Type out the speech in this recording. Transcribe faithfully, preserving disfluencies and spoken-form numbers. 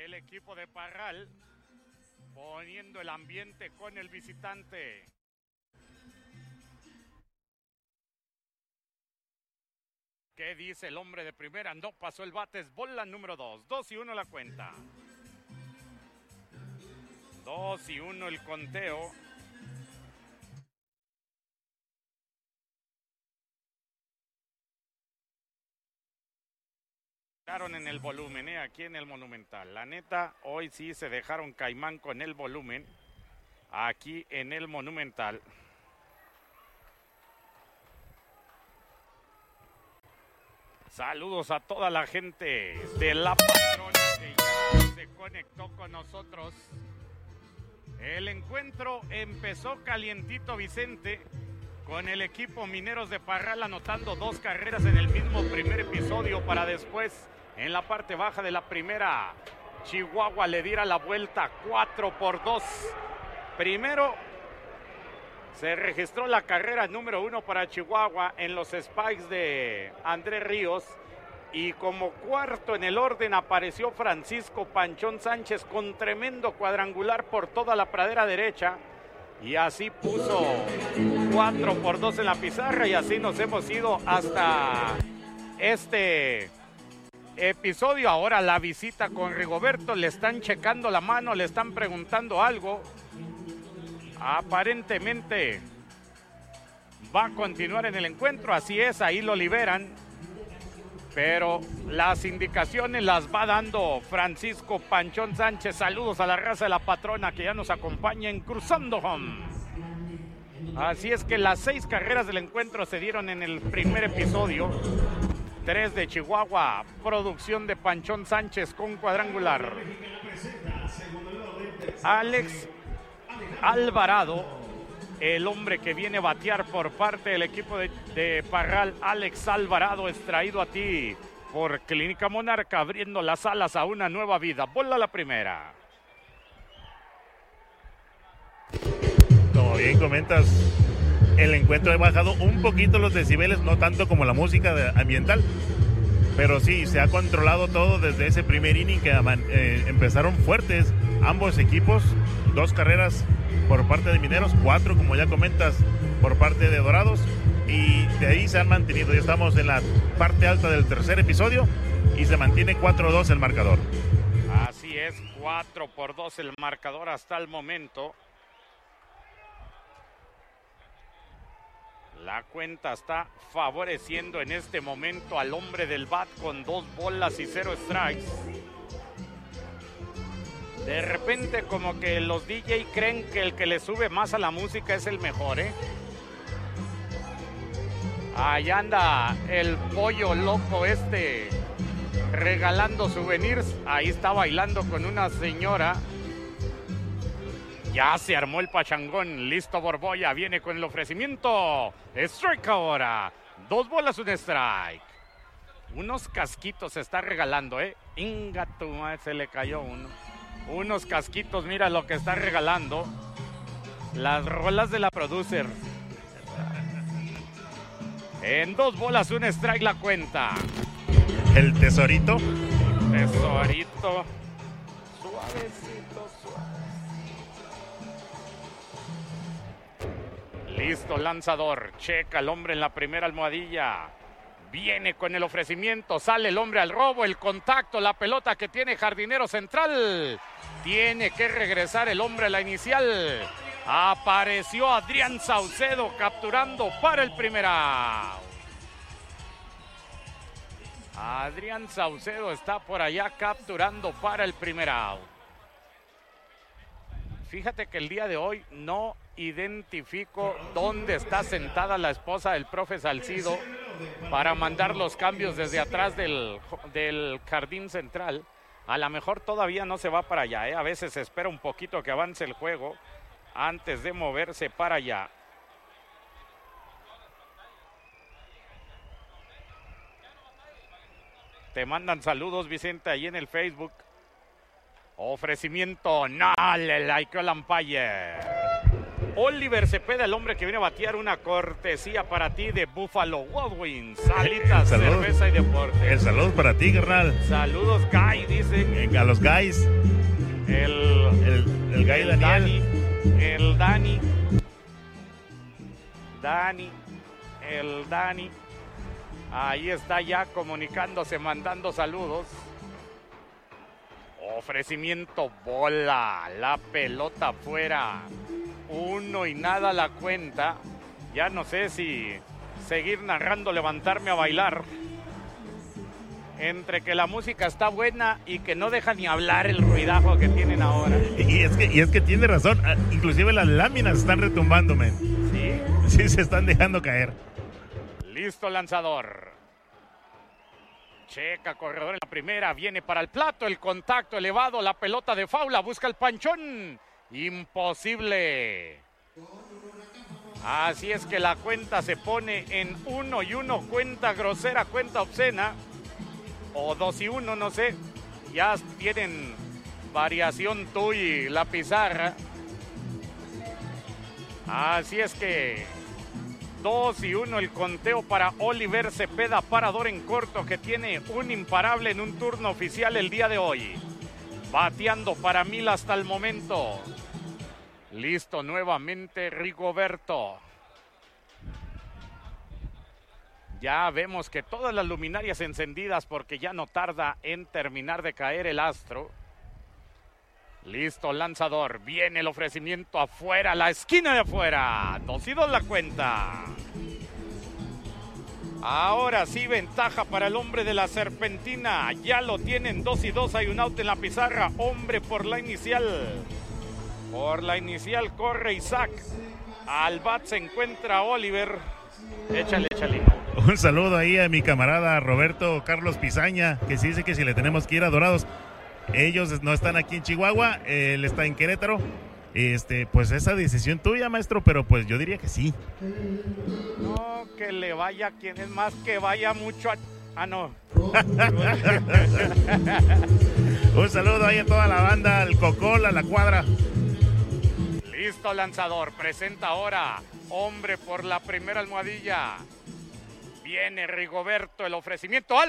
el equipo de Parral, poniendo el ambiente con el visitante. ¿Qué dice el hombre de primera? No pasó el bate, es bola número dos. Dos y uno la cuenta. Dos y uno el conteo. En el volumen, ¿eh? Aquí en el Monumental. La neta, hoy sí se dejaron caimán con el volumen. Aquí en el Monumental. Saludos a toda la gente de La Patrona que ya se conectó con nosotros. El encuentro empezó calientito, Vicente, con el equipo Mineros de Parral anotando dos carreras en el mismo primer episodio para después, en la parte baja de la primera, Chihuahua le diera la vuelta cuatro por dos. Primero se registró la carrera número uno para Chihuahua en los Spikes de Andrés Ríos. Y como cuarto en el orden apareció Francisco Panchón Sánchez con tremendo cuadrangular por toda la pradera derecha. Y así puso cuatro por dos en la pizarra y así nos hemos ido hasta este episodio. Ahora la visita con Rigoberto, le están checando la mano, le están preguntando algo. Aparentemente va a continuar en el encuentro, así es, ahí lo liberan. Pero las indicaciones las va dando Francisco Panchón Sánchez. Saludos a la raza de La Patrona que ya nos acompaña en Cruzando Home. Así es que las seis carreras del encuentro se dieron en el primer episodio. Tres de Chihuahua, producción de Panchón Sánchez con cuadrangular. Alex Alvarado, el hombre que viene a batear por parte del equipo de, de Parral, Alex Alvarado, es traído a ti por Clínica Monarca, abriendo las alas a una nueva vida. Bola la primera. Como bien comentas, el encuentro ha bajado un poquito los decibeles, no tanto como la música de, ambiental, pero sí, se ha controlado todo desde ese primer inning que eh, empezaron fuertes ambos equipos, dos carreras por parte de Mineros, cuatro, como ya comentas, por parte de Dorados, y de ahí se han mantenido. Ya estamos en la parte alta del tercer episodio y se mantiene cuatro dos el marcador. Así es, cuatro por dos el marcador hasta el momento. La cuenta está favoreciendo en este momento al hombre del bat con dos bolas y cero strikes. De repente como que los D J creen que el que le sube más a la música es el mejor, ¿eh? Allá anda el pollo loco este regalando souvenirs. Ahí está bailando con una señora. Ya se armó el pachangón. Listo Borbolla, viene con el ofrecimiento. Strike ahora. Dos bolas, un strike. Unos casquitos se está regalando, ¿eh? Inga tu madre, se le cayó uno. Unos casquitos, mira lo que está regalando. Las rolas de la producer. En dos bolas, un strike la cuenta. El tesorito. Tesorito. Suavecito, suave. Listo, lanzador. Checa el hombre en la primera almohadilla. Viene con el ofrecimiento, sale el hombre al robo, el contacto, la pelota que tiene jardinero central. Tiene que regresar el hombre a la inicial. Apareció Adrián Saucedo capturando para el primer out. Adrián Saucedo está por allá capturando para el primer out. Fíjate que el día de hoy no identifico dónde está sentada la esposa del profe Salcido para mandar los cambios desde atrás del, del jardín central. A lo mejor todavía no se va para allá, ¿eh? A veces se espera un poquito que avance el juego antes de moverse para allá. Te mandan saludos, Vicente, ahí en el Facebook. Ofrecimiento, no, le likeó el umpire. Oliver Cepeda, el hombre que viene a batear, una cortesía para ti de Buffalo Wild Wings. Salitas, cerveza y deporte. El saludo para ti, carnal. Saludos, Guy, dice. A los guys. El, el, el Guy el Daniel. Dani, el Dani. Dani. El Dani. Ahí está ya comunicándose, mandando saludos. Ofrecimiento bola. La pelota afuera. Uno y nada la cuenta. Ya no sé si seguir narrando, levantarme a bailar. Entre que la música está buena y que no deja ni hablar el ruidajo que tienen ahora. Y es que, y es que tiene razón. Inclusive las láminas están retumbando, men. Sí. Sí, se están dejando caer. Listo, lanzador. Checa, corredor en la primera. Viene para el plato. El contacto elevado. La pelota de faula. Busca el panchón. Imposible. Así es que la cuenta se pone en uno y uno. Cuenta grosera, cuenta obscena. O dos y uno, no sé. Ya tienen variación tú y la pizarra. Así es que dos y uno el conteo para Oliver Cepeda, parador en corto, que tiene un imparable en un turno oficial el día de hoy. Bateando para mil hasta el momento. Listo nuevamente Rigoberto. Ya vemos que todas las luminarias encendidas porque ya no tarda en terminar de caer el astro. Listo, lanzador. Viene el ofrecimiento afuera, la esquina de afuera. Dos y dos la cuenta. Ahora sí, ventaja para el hombre de la serpentina. Ya lo tienen, dos y dos. Hay un out en la pizarra. Hombre por la inicial. Por la inicial corre Isaac. Al bat se encuentra Oliver. Échale, échale. Un saludo ahí a mi camarada Roberto Carlos Pizaña, que sí dice que si le tenemos que ir a Dorados. Ellos no están aquí en Chihuahua, él está en Querétaro. Este, pues esa decisión tuya, maestro, pero pues yo diría que sí. No, que le vaya, quien es más, que vaya mucho a... Ah, no. Un saludo ahí a toda la banda, al Cocol, a la cuadra. Listo, lanzador, presenta ahora. Hombre por la primera almohadilla. Viene Rigoberto, el ofrecimiento al